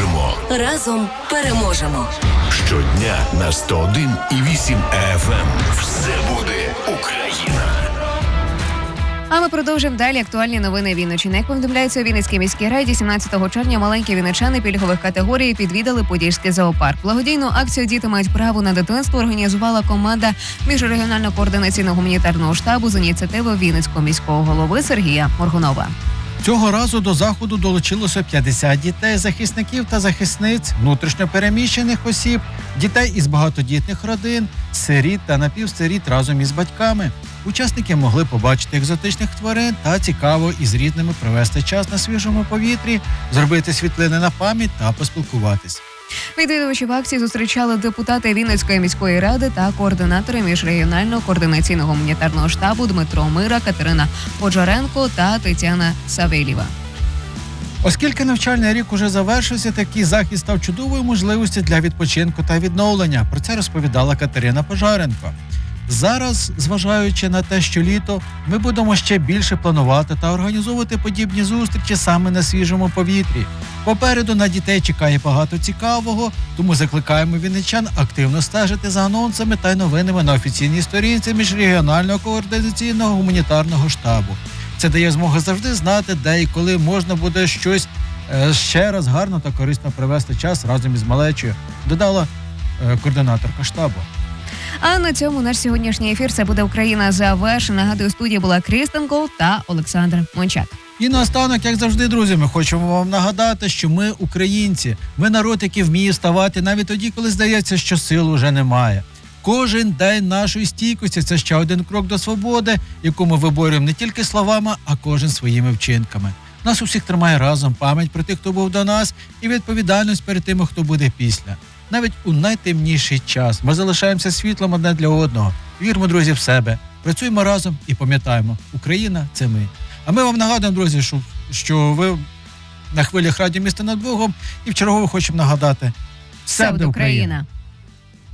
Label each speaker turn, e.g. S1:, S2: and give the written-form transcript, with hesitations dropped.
S1: допоможемо.
S2: Разом переможемо.
S1: Щодня на 101,8 FM. Все буде Україна.
S3: А ми продовжимо далі актуальні новини Вінниччини. Як повідомляється у Вінницькій міській раді, 17 червня маленькі вінничани пільгових категорій підвідали Подільський зоопарк. Благодійну акцію «Діти мають право на дитинство» організувала команда міжрегіонального координаційного гуманітарного штабу з ініціативи Вінницького міського голови Сергія Моргунова.
S4: Цього разу до заходу долучилося 50 дітей, захисників та захисниць, внутрішньопереміщених осіб, дітей із багатодітних родин, сиріт та напівсиріт разом із батьками. Учасники могли побачити екзотичних тварин та цікаво із рідними провести час на свіжому повітрі, зробити світлини на пам'ять та поспілкуватись.
S3: Відвідувачів акції зустрічали депутати Вінницької міської ради та координатори міжрегіонального координаційного гуманітарного штабу Дмитро Мира, Катерина Поджаренко та Тетяна Савельєва.
S4: Оскільки навчальний рік уже завершився, такий захід став чудовою можливістю для відпочинку та відновлення. Про це розповідала Катерина Пожаренко. Зараз, зважаючи на те, що літо, ми будемо ще більше планувати та організовувати подібні зустрічі саме на свіжому повітрі. Попереду на дітей чекає багато цікавого, тому закликаємо вінничан активно стежити за анонсами та новинами на офіційній сторінці міжрегіонального координаційного гуманітарного штабу. Це дає змогу завжди знати, де і коли можна буде щось ще раз гарно та корисно провести час разом із малечою, додала координаторка штабу.
S3: А на цьому наш сьогоднішній ефір «Це буде Україна» завершено. Нагадую, у студії була Крістен Кол та Олександр Мончак.
S4: І наостанок, як завжди, друзі, ми хочемо вам нагадати, що ми українці. Ми народ, який вміє вставати навіть тоді, коли здається, що сил уже немає. Кожен день нашої стійкості – це ще один крок до свободи, яку ми виборюємо не тільки словами, а кожен своїми вчинками. Нас усіх тримає разом пам'ять про тих, хто був до нас, і відповідальність перед тими, хто буде після. Навіть у найтемніший час ми залишаємося світлом одне для одного. Віримо, друзі, в себе. Працюємо разом і пам'ятаємо, Україна – це ми. А ми вам нагадуємо, друзі, що ви на хвилях радіо «Місто над Богом» і вчергово хочемо нагадати, все буде Україна.